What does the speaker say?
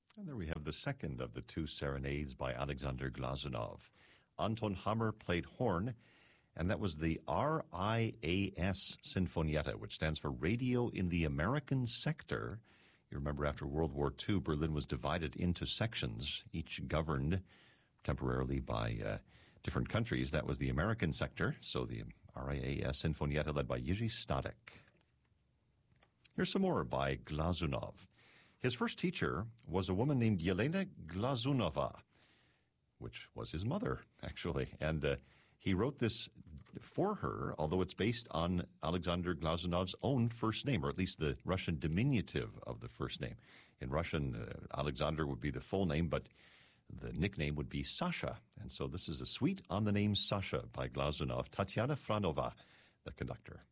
And there we have the second of the two serenades by Alexander Glazunov. Anton Hammer played horn, and that was the RIAS Sinfonietta, which stands for Radio in the American Sector. You remember after World War II, Berlin was divided into sections, each governed temporarily by different countries. That was the American sector, so the RIAS Sinfonietta led by Jiří Stanek. Here's some more by Glazunov. His first teacher was a woman named Yelena Glazunova, which was his mother, actually. And he wrote this for her, although it's based on Alexander Glazunov's own first name, or at least the Russian diminutive of the first name. In Russian, Alexander would be the full name, but the nickname would be Sasha. And so this is a suite on the name Sasha by Glazunov, Tatiana Franova, the conductor.